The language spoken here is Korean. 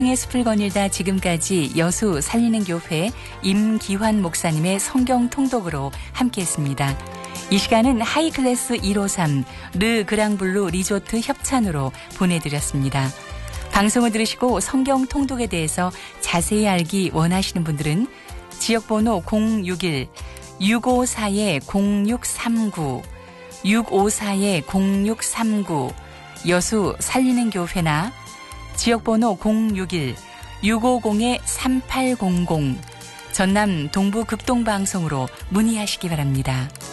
의 숲을 거닐다 지금까지 여수 살리는 교회 임기환 목사님의 성경 통독으로 함께했습니다. 이 시간은 하이클래스 153 르 그랑블루 리조트 협찬으로 보내드렸습니다. 방송을 들으시고 성경 통독에 대해서 자세히 알기 원하시는 분들은 지역번호 061-654-0639 654-0639 여수 살리는 교회나 지역번호 061-650-3800 전남 동부 극동방송으로 문의하시기 바랍니다.